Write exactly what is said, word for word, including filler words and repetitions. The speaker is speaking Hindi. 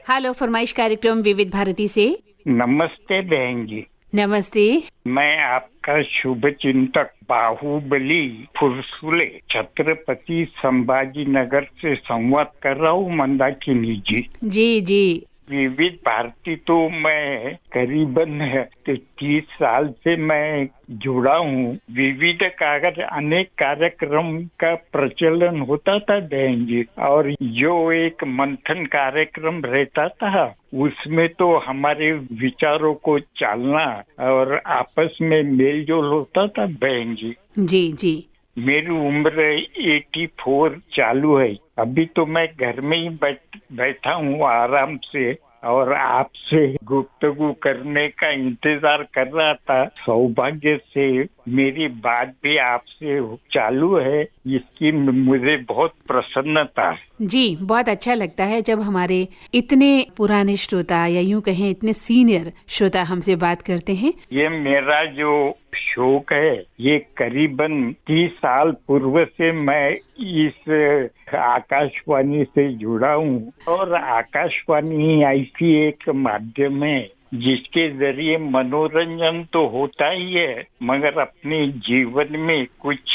हेलो, फरमाइश कार्यक्रम विविध भारती से। नमस्ते बहन जी। नमस्ते। मैं आपका शुभ चिंतक बाहुबली फुरसुले छत्रपति संभाजी नगर से संवाद कर रहा हूँ मंदाकिनी जी। जी जी। विविध भारती तो मैं करीबन तीस साल से मैं जुड़ा हूँ। विविध कागज अनेक कार्यक्रम का प्रचलन होता था बहन जी, और जो एक मंथन कार्यक्रम रहता था उसमें तो हमारे विचारों को चालना और आपस में मेल जोल होता था बहन जी। जी जी। मेरी उम्र चौरासी चालू है। अभी तो मैं घर में ही बैठ बैठा हूँ आराम से, और आपसे गुफ्तगू करने का इंतजार कर रहा था। सौभाग्य से मेरी बात भी आपसे चालू है, इसकी मुझे बहुत प्रसन्नता है। जी, बहुत अच्छा लगता है जब हमारे इतने पुराने श्रोता या यूं कहें इतने सीनियर श्रोता हमसे बात करते हैं। ये मेरा जो शौक है, ये करीबन तीस साल पूर्व से मैं इस आकाशवाणी से जुड़ा हूँ, और आकाशवाणी ऐसी एक माध्यम है जिसके जरिए मनोरंजन तो होता ही है, मगर अपने जीवन में कुछ